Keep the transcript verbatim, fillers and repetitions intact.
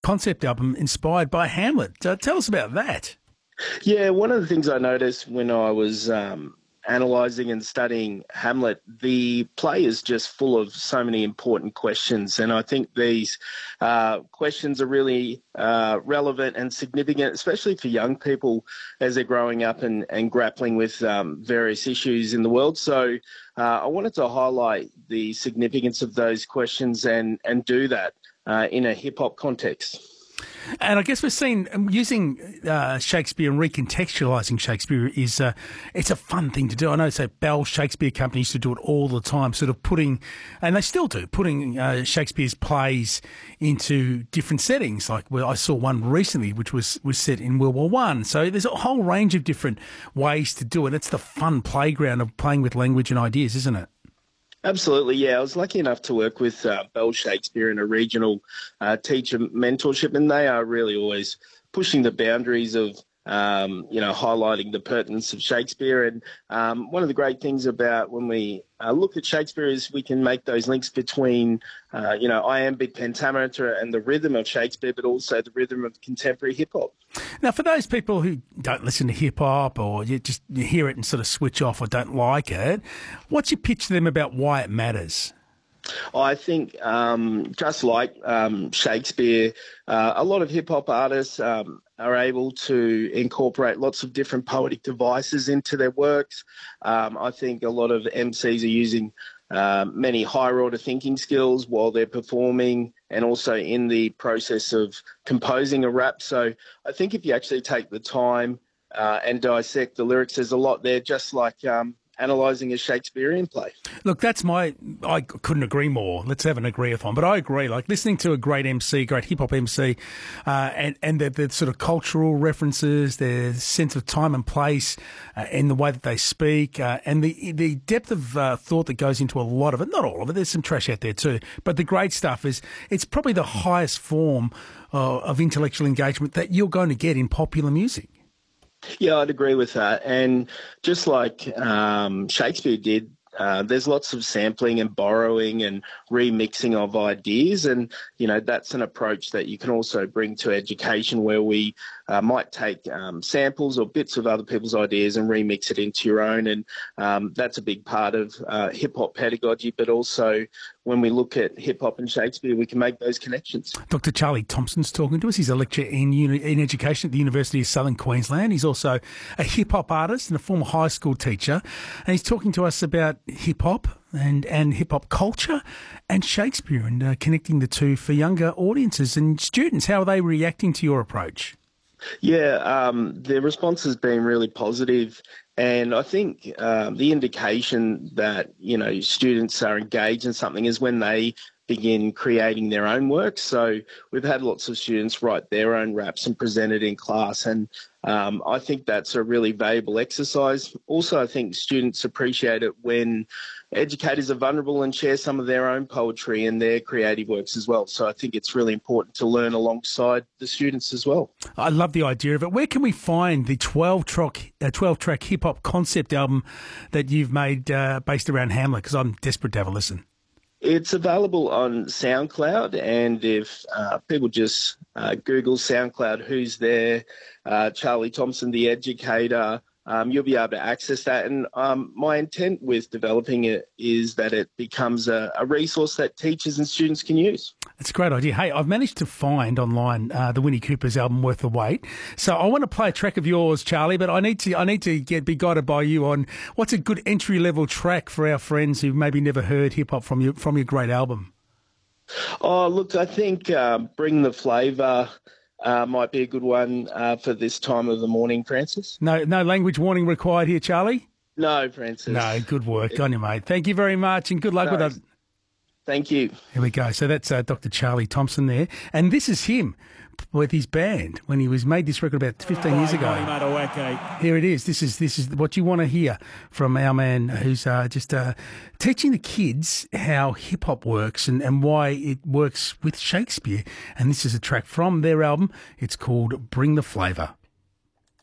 concept album inspired by Hamlet. Uh, tell us about that. Yeah, one of the things I noticed when I was um, analysing and studying Hamlet, the play is just full of so many important questions. And I think these uh, questions are really uh, relevant and significant, especially for young people as they're growing up and, and grappling with um, various issues in the world. So uh, I wanted to highlight the significance of those questions and, and do that uh, in a hip-hop context. And I guess we're seeing um, using uh, Shakespeare and recontextualising Shakespeare is uh, it's a fun thing to do. I know, say, Bell Shakespeare Company used to do it all the time, sort of putting, and they still do, putting uh, Shakespeare's plays into different settings. Like, well, I saw one recently which was, was set in World War One. So there's a whole range of different ways to do it. It's the fun playground of playing with language and ideas, isn't it? Absolutely, yeah. I was lucky enough to work with uh, Bell Shakespeare in a regional uh, teacher mentorship, and they are really always pushing the boundaries of, um, you know, highlighting the pertinence of Shakespeare. And um, one of the great things about when we uh, look at Shakespeare is we can make those links between, uh, you know, iambic pentameter and the rhythm of Shakespeare, but also the rhythm of contemporary hip-hop. Now, for those people who don't listen to hip-hop or you just you hear it and sort of switch off or don't like it, what's your pitch to them about why it matters? I think um, just like um, Shakespeare, uh, a lot of hip-hop artists um, are able to incorporate lots of different poetic devices into their works. Um, I think a lot of M Cs are using uh, many higher-order thinking skills while they're performing and also in the process of composing a rap. So I think if you actually take the time uh, and dissect the lyrics, there's a lot there, just like um, analysing a Shakespearean play. Look, that's my, I couldn't agree more. Let's have an agree-a-thon. But I agree, like listening to a great M C, great hip-hop M C, uh, and, and the, the sort of cultural references, their sense of time and place uh, in the way that they speak, uh, and the the depth of uh, thought that goes into a lot of it, not all of it, there's some trash out there too, but the great stuff is, it's probably the highest form uh, of intellectual engagement that you're going to get in popular music. Yeah, I'd agree with that. And just like um, Shakespeare did, uh, there's lots of sampling and borrowing and remixing of ideas. And, you know, that's an approach that you can also bring to education where we uh, might take um, samples or bits of other people's ideas and remix it into your own. And um, that's a big part of uh, hip-hop pedagogy. But also when we look at hip-hop and Shakespeare, we can make those connections. Doctor Charlie Thompson's talking to us. He's a lecturer in, uni- in education at the University of Southern Queensland. He's also a hip-hop artist and a former high school teacher. And he's talking to us about hip-hop and, and hip-hop culture and Shakespeare and uh, connecting the two for younger audiences and students. How are they reacting to your approach? Yeah, um, the response has been really positive. And I think um, the indication that, you know, students are engaged in something is when they begin creating their own work. So we've had lots of students write their own raps and present it in class. And um, I think that's a really valuable exercise. Also, I think students appreciate it when educators are vulnerable and share some of their own poetry and their creative works as well. So I think it's really important to learn alongside the students as well. I love the idea of it. Where can we find the twelve-track uh, twelve-track hip-hop concept album that you've made uh, based around Hamlet? Because I'm desperate to have a listen. It's available on SoundCloud, and if uh, people just uh, Google SoundCloud, Who's There, uh, Charlie Thompson, the educator, um, you'll be able to access that. And um, my intent with developing it is that it becomes a, a resource that teachers and students can use. That's a great idea. Hey, I've managed to find online uh, the Winnie Cooper's album Worth the Wait. So I want to play a track of yours, Charlie, but I need to I need to get be guided by you on what's a good entry level track for our friends who maybe never heard hip hop from your from your great album. Oh, look, I think uh, Bring the Flavour uh, might be a good one uh, for this time of the morning, Francis. No, no language warning required here, Charlie. No, Francis. No, good work on you, mate. Thank you very much, and good luck no. with that. Thank you. Here we go. So that's uh, Doctor Charlie Thompson there. And this is him with his band when he was made this record about fifteen years ago. Here it is. This is this is what you want to hear from our man who's uh, just uh, teaching the kids how hip-hop works and, and why it works with Shakespeare. And this is a track from their album. It's called Bring the Flavour.